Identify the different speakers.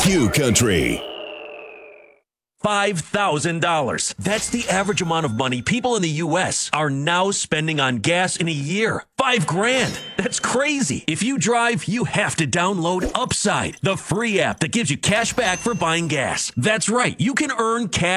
Speaker 1: Q Country.
Speaker 2: $5,000. That's the average amount of money people in the U.S. are now spending on gas in a year. $5,000. That's crazy. If you drive, you have to download Upside, the free app that gives you cash back for buying gas. That's right. You can earn cash